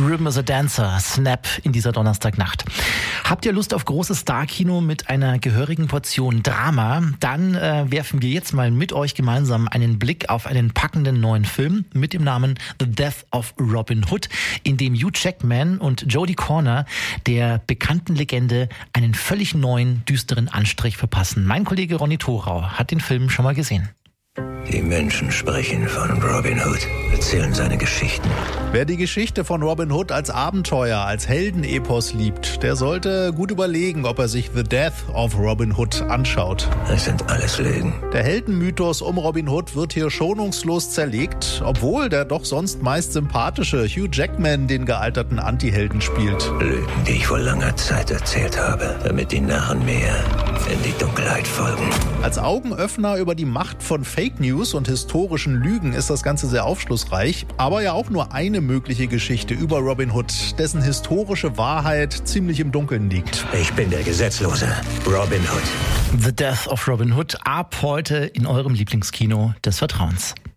Rhythm is a Dancer, Snap in dieser Donnerstagnacht. Habt ihr Lust auf großes Star-Kino mit einer gehörigen Portion Drama? Dann werfen wir jetzt mal mit euch gemeinsam einen Blick auf einen packenden neuen Film mit dem Namen The Death of Robin Hood, in dem Hugh Jackman und Jodie Comer der bekannten Legende einen völlig neuen, düsteren Anstrich verpassen. Mein Kollege Ronny Thorau hat den Film schon mal gesehen. Die Menschen sprechen von Robin Hood, erzählen seine Geschichten. Wer die Geschichte von Robin Hood als Abenteuer, als Heldenepos liebt, der sollte gut überlegen, ob er sich The Death of Robin Hood anschaut. Es sind alles Lügen. Der Heldenmythos um Robin Hood wird hier schonungslos zerlegt, obwohl der doch sonst meist sympathische Hugh Jackman den gealterten Antihelden spielt. Lügen, die ich vor langer Zeit erzählt habe, damit die Narren mir in die Dunkelheit folgen. Als Augenöffner über die Macht von Fake News und historischen Lügen ist das Ganze sehr aufschlussreich, aber ja auch nur eine mögliche Geschichte über Robin Hood, dessen historische Wahrheit ziemlich im Dunkeln liegt. Ich bin der Gesetzlose, Robin Hood. The Death of Robin Hood ab heute in eurem Lieblingskino des Vertrauens.